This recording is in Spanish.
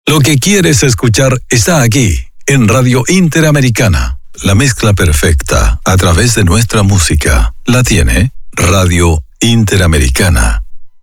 Lo que quieres escuchar está aquí, en Radio Interamericana. La mezcla perfecta a través de nuestra música la tiene Radio Interamericana.